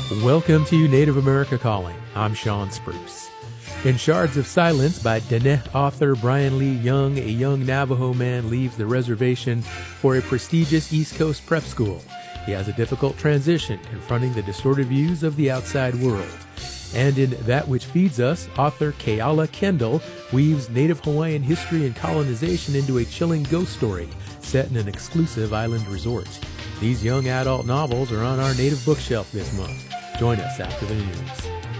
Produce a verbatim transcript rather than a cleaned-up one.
Welcome to Native America Calling. I'm Sean Spruce. In Shards of Silence by Diné author Brian Lee Young, a young Navajo man leaves the reservation for a prestigious East Coast prep school. He has a difficult transition, confronting the distorted views of the outside world. And in That Which Feeds Us, author Keala Kendall weaves Native Hawaiian history and colonization into a chilling ghost story set in an exclusive island resort. These young adult novels are on our Native bookshelf this month. Join us after the news.